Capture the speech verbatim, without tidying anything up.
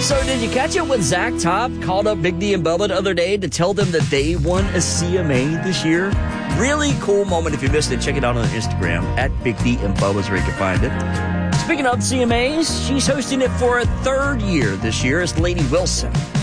So did you catch it when Zach Top called up Big D and Bubba the other day to tell them that they won a C M A this year? Really cool moment. If you missed it, check it out on Instagram at Big D and Bubba's where you can find it. Speaking of C M As, she's hosting it for a third year this year as Lady Wilson.